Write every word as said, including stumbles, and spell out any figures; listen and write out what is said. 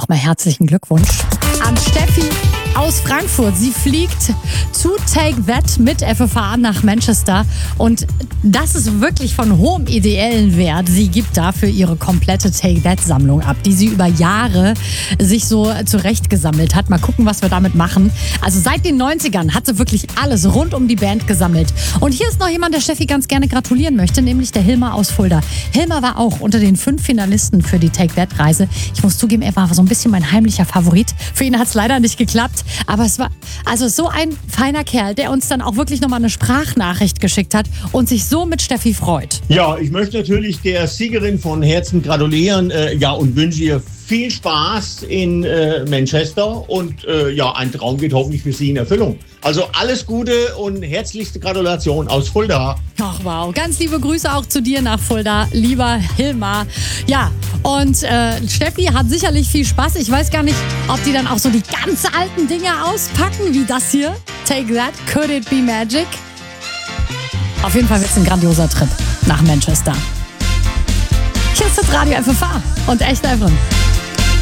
nochmal herzlichen Glückwunsch an Steffi aus Frankfurt. Sie fliegt zu Take That mit F F A nach Manchester und das ist wirklich von hohem ideellen Wert. Sie gibt dafür ihre komplette Take That Sammlung ab, die sie über Jahre sich so zurechtgesammelt hat. Mal gucken, was wir damit machen. Also seit den neunzigern hat sie wirklich alles rund um die Band gesammelt. Und hier ist noch jemand, der Steffi ganz gerne gratulieren möchte, nämlich der Hilmar aus Fulda. Hilmar war auch unter den fünf Finalisten für die Take That Reise. Ich muss zugeben, er war so ein bisschen mein heimlicher Favorit. Für ihn hat es leider nicht geklappt. Aber es war also so ein feiner Kerl, der uns dann auch wirklich nochmal eine Sprachnachricht geschickt hat und sich so mit Steffi freut. Ja, ich möchte natürlich der Siegerin von Herzen gratulieren, äh, ja, und wünsche ihr viel Spaß in äh, Manchester und äh, ja, ein Traum geht hoffentlich für sie in Erfüllung. Also alles Gute und herzlichste Gratulation aus Fulda. Ach wow, ganz liebe Grüße auch zu dir nach Fulda, lieber Hilmar. Ja, und äh, Steffi hat sicherlich viel Spaß. Ich weiß gar nicht, ob die dann auch so die ganz alten Dinge auspacken, wie das hier. Take That, Could It Be Magic? Auf jeden Fall wird es ein grandioser Trip nach Manchester. Hier ist das Radio F F A und Echt Evren.